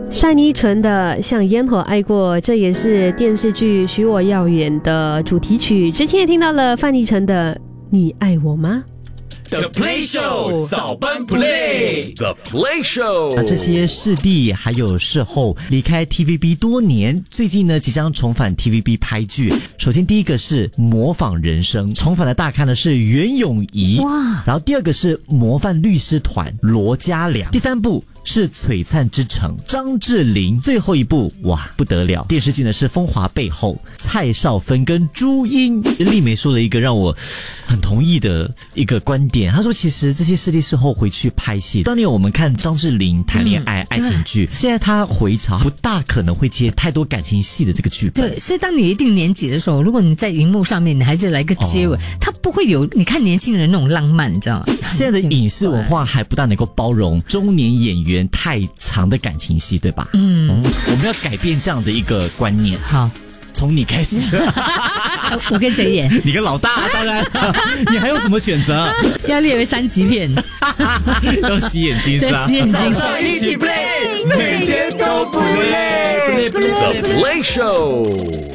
单依纯的《像烟火爱过》，这也是电视剧《许我遥远》的主题曲。之前也听到了范逸臣的《你爱我吗》。 The Play Show 早班 Play The Play Show 这些视帝还有视后离开 TVB 多年，最近呢即将重返 TVB 拍剧。首先第一个是《模仿人生》，重返的大咖呢是袁咏仪，哇！然后第二个是《模范律师团》罗嘉良，第三部是《璀璨之城》张智霖，最后一部哇不得了，电视剧呢是《风华背后》蔡少芬跟朱茵。丽梅说了一个让我很同意的一个观点，她说其实这些视帝事后回去拍戏，当年我们看张智霖谈恋爱、爱情剧，现在他回潮不大可能会接太多感情戏的这个剧本。 对，所以当你一定年纪的时候，如果你在荧幕上面你还是来个接吻，他不会有你看年轻人那种浪漫，你知道吗？ 现在的影视文化还不大能够包容中年演员太长的感情戏，对吧？我们要改变这样的一个观念。 好， 从你开始。 我跟谁演？ 你跟老大，当然。你还有什么选择？ 要列为3级片。 要洗眼睛是吧？ 洗眼睛。 早上一起 play， 每天都不累。The Play Show。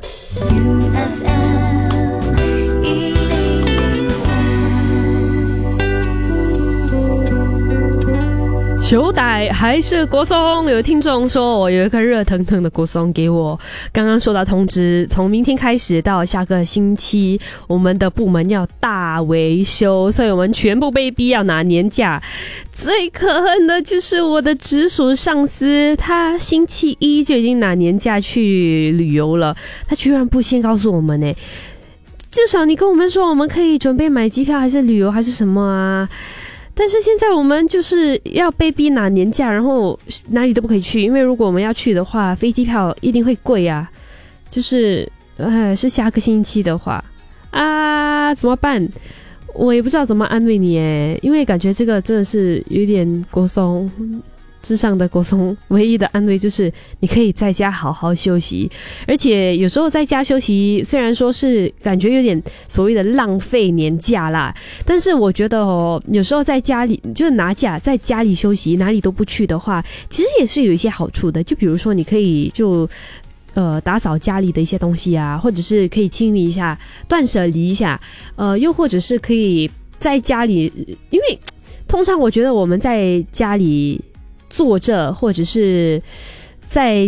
手歹还是国松，有听众说我有一个热腾腾的国松给我。刚刚收到通知，从明天开始到下个星期，我们的部门要大维修，所以我们全部被逼要拿年假。最可恨的就是我的直属上司，他星期一就已经拿年假去旅游了，他居然不先告诉我们呢。至少你跟我们说，我们可以准备买机票还是旅游还是什么啊？但是现在我们就是要被逼拿年假，然后哪里都不可以去，因为如果我们要去的话，飞机票一定会贵啊。就是是下个星期的话啊，怎么办？我也不知道怎么安慰你耶，因为感觉这个真的是有点国松之上的国松，唯一的安慰就是你可以在家好好休息。而且有时候在家休息，虽然说是感觉有点所谓的浪费年假啦，但是我觉得有时候在家里就是拿假在家里休息，哪里都不去的话，其实也是有一些好处的。就比如说你可以就打扫家里的一些东西啊，或者是可以清理一下，断舍离一下，又或者是可以在家里，因为通常我觉得我们在家里坐着或者是在